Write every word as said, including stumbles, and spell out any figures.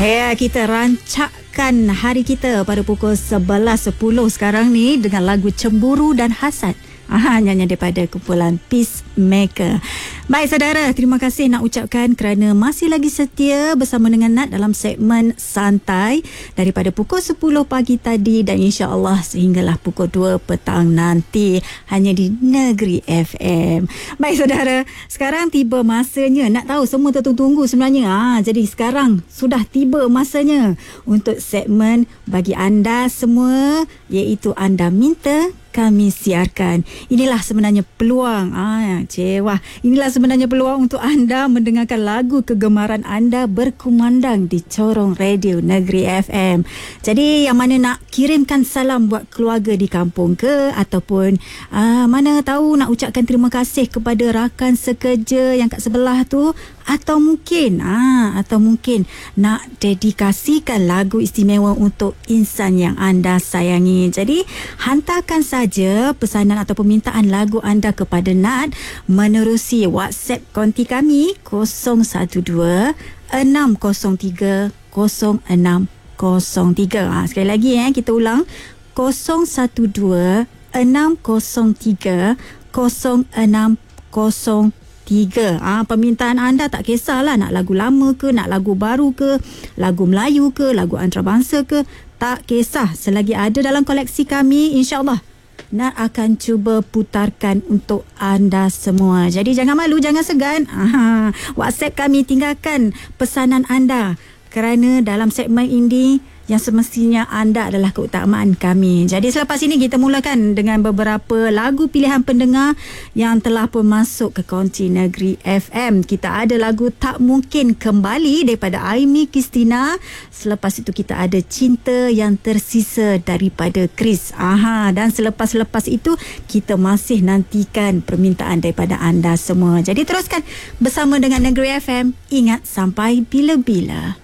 Ya, kita rancakkan hari kita pada pukul sebelas sepuluh sekarang ni dengan lagu Cemburu dan Hasad. Aha, nyanyi daripada kumpulan Peacemaker. Baik saudara, terima kasih nak ucapkan kerana masih lagi setia bersama dengan Nat dalam segmen Santai daripada pukul sepuluh pagi tadi dan insya-Allah sehinggalah pukul dua petang nanti hanya di Negeri F M. Baik saudara, sekarang tiba masanya, nak tahu semua tertunggu sebenarnya. Ah, jadi sekarang sudah tiba masanya untuk segmen bagi anda semua, iaitu anda minta kami siarkan. Inilah sebenarnya peluang. Ah, cewah. Inilah sebenarnya peluang untuk anda mendengarkan lagu kegemaran anda berkumandang di corong radio Negeri F M. Jadi yang mana nak kirimkan salam buat keluarga di kampung ke, ataupun ah, mana tahu nak ucapkan terima kasih kepada rakan sekerja yang kat sebelah tu, atau mungkin ah, atau mungkin nak dedikasikan lagu istimewa untuk insan yang anda sayangi. Jadi hantarkan saja pesanan atau permintaan lagu anda kepada Nat menerusi WhatsApp konti kami kosong satu dua enam kosong tiga kosong enam kosong tiga. Ha, sekali lagi eh, kita ulang kosong satu dua enam kosong tiga kosong enam kosong tiga. Ah, permintaan anda tak kisahlah nak lagu lama ke, nak lagu baru ke, lagu Melayu ke, lagu antarabangsa ke, tak kisah. Selagi ada dalam koleksi kami, insya-Allah Nat akan cuba putarkan untuk anda semua. Jadi jangan malu, jangan segan. Ah, WhatsApp kami, tinggalkan pesanan anda kerana dalam segmen ini yang semestinya anda adalah keutamaan kami. Jadi selepas ini kita mulakan dengan beberapa lagu pilihan pendengar yang telah pun masuk ke konti Negeri F M. Kita ada lagu Tak Mungkin Kembali daripada Aimee Christina. Selepas itu kita ada Cinta Yang Tersisa daripada Chris. Aha, dan selepas-lepas itu kita masih nantikan permintaan daripada anda semua. Jadi teruskan bersama dengan Negeri F M. Ingat sampai bila-bila.